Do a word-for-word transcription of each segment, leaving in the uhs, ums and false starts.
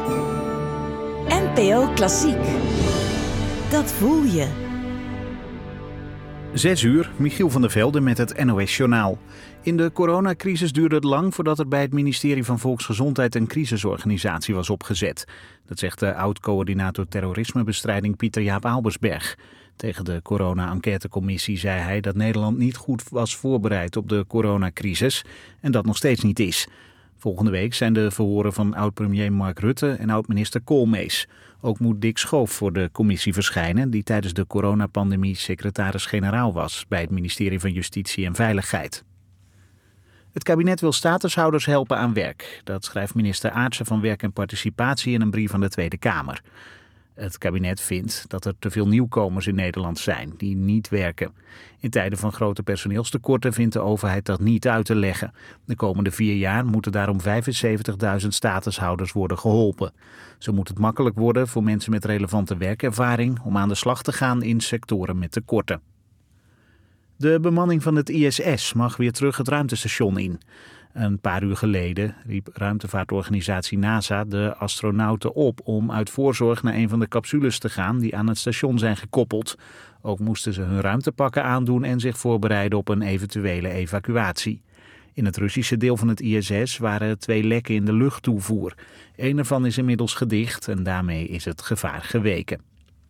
N P O Klassiek. Dat voel je. Zes uur, Michiel van der Velde met het N O S-journaal. In de coronacrisis duurde het lang voordat er bij het ministerie van Volksgezondheid een crisisorganisatie was opgezet. Dat zegt de oud-coördinator terrorismebestrijding Pieter-Jaap Albersberg. Tegen de corona-enquêtecommissie zei hij dat Nederland niet goed was voorbereid op de coronacrisis en dat nog steeds niet is. Volgende week zijn de verhoren van oud-premier Mark Rutte en oud-minister Koolmees. Ook moet Dick Schoof voor de commissie verschijnen, die tijdens de coronapandemie secretaris-generaal was bij het ministerie van Justitie en Veiligheid. Het kabinet wil statushouders helpen aan werk. Dat schrijft minister Aartsen van Werk en Participatie in een brief aan de Tweede Kamer. Het kabinet vindt dat er te veel nieuwkomers in Nederland zijn die niet werken. In tijden van grote personeelstekorten vindt de overheid dat niet uit te leggen. De komende vier jaar moeten daarom vijfenzeventigduizend statushouders worden geholpen. Zo moet het makkelijk worden voor mensen met relevante werkervaring om aan de slag te gaan in sectoren met tekorten. De bemanning van het I S S mag weer terug het ruimtestation in. Een paar uur geleden riep ruimtevaartorganisatie NASA de astronauten op om uit voorzorg naar een van de capsules te gaan die aan het station zijn gekoppeld. Ook moesten ze hun ruimtepakken aandoen en zich voorbereiden op een eventuele evacuatie. In het Russische deel van het I S S waren twee lekken in de luchttoevoer. Eén ervan is inmiddels gedicht en daarmee is het gevaar geweken.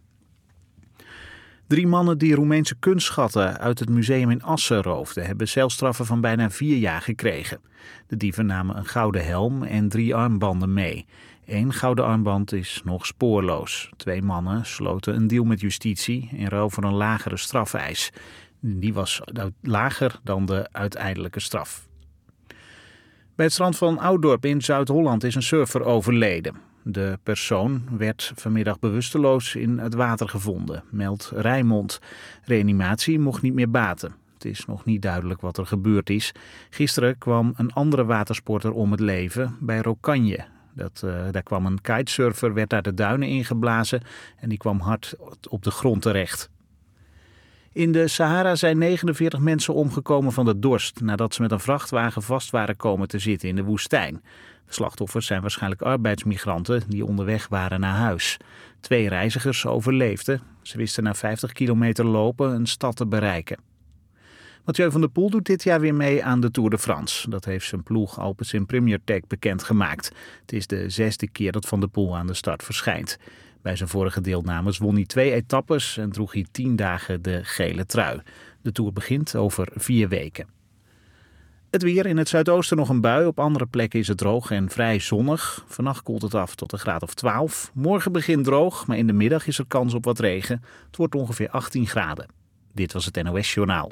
Drie mannen die Roemeense kunstschatten uit het museum in Assen roofden, hebben celstraffen van bijna vier jaar gekregen. De dieven namen een gouden helm en drie armbanden mee. Eén gouden armband is nog spoorloos. Twee mannen sloten een deal met justitie in ruil voor een lagere strafeis. Die was lager dan de uiteindelijke straf. Bij het strand van Ouddorp in Zuid-Holland is een surfer overleden. De persoon werd vanmiddag bewusteloos in het water gevonden, meldt Rijnmond. Reanimatie mocht niet meer baten. Het is nog niet duidelijk wat er gebeurd is. Gisteren kwam een andere watersporter om het leven bij Rokanje. Dat, uh, daar kwam een kitesurfer, werd daar de duinen ingeblazen en die kwam hard op de grond terecht. In de Sahara zijn negenenveertig mensen omgekomen van de dorst nadat ze met een vrachtwagen vast waren komen te zitten in de woestijn. De slachtoffers zijn waarschijnlijk arbeidsmigranten die onderweg waren naar huis. Twee reizigers overleefden. Ze wisten na vijftig kilometer lopen een stad te bereiken. Mathieu van der Poel doet dit jaar weer mee aan de Tour de France. Dat heeft zijn ploeg Alpecin Premier Tech bekendgemaakt. Het is de zesde keer dat Van der Poel aan de start verschijnt. Bij zijn vorige deelnames won hij twee etappes en droeg hij tien dagen de gele trui. De Tour begint over vier weken. Het weer: in het zuidoosten nog een bui. Op andere plekken is het droog en vrij zonnig. Vannacht koelt het af tot een graad of twaalf. Morgen begint droog, maar in de middag is er kans op wat regen. Het wordt ongeveer achttien graden. Dit was het N O S-journaal.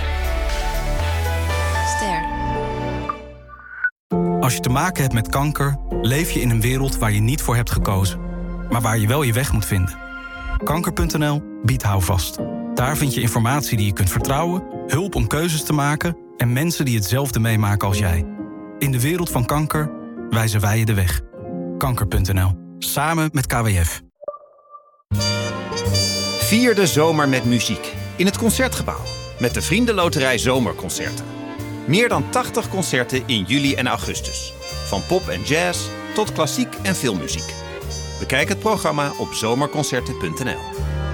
Ster. Als je te maken hebt met kanker, leef je in een wereld waar je niet voor hebt gekozen, maar waar je wel je weg moet vinden. Kanker punt n l biedt houvast. Daar vind je informatie die je kunt vertrouwen, hulp om keuzes te maken en mensen die hetzelfde meemaken als jij. In de wereld van kanker wijzen wij je de weg. Kanker punt n l. Samen met K W F. Vier de zomer met muziek in het Concertgebouw met de Vriendenloterij Zomerconcerten. Meer dan tachtig concerten in juli en augustus. Van pop en jazz tot klassiek en filmmuziek. Bekijk het programma op zomerconcerten punt n l.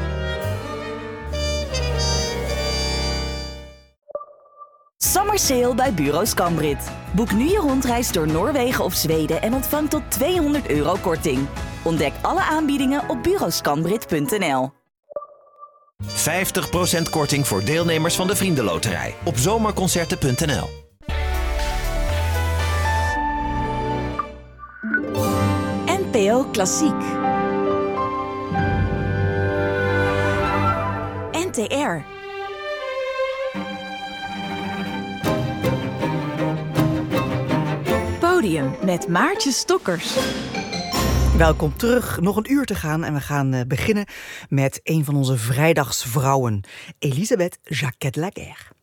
Summer Sale bij Bureau Scambrit. Boek nu je rondreis door Noorwegen of Zweden en ontvang tot tweehonderd euro korting. Ontdek alle aanbiedingen op bureau scambrit punt n l. vijftig procent korting voor deelnemers van de Vriendenloterij op zomerconcerten punt n l. N P O Klassiek. N T R. Podium met Maartje Stokkers. Welkom terug. Nog een uur te gaan en we gaan uh, beginnen met een van onze vrijdagsvrouwen, Elisabeth Jacquet-Laguerre.